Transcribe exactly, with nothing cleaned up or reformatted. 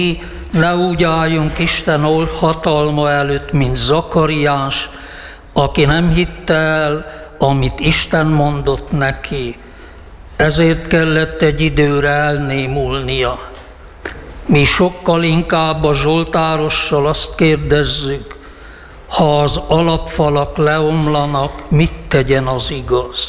ne úgy álljunk Isten hatalma előtt, mint Zakariás, aki nem hitte el, amit Isten mondott neki, ezért kellett egy időre elnémulnia. Mi sokkal inkább a zsoltárossal azt kérdezzük, ha az alapfalak leomlanak, mit tegyen az igaz?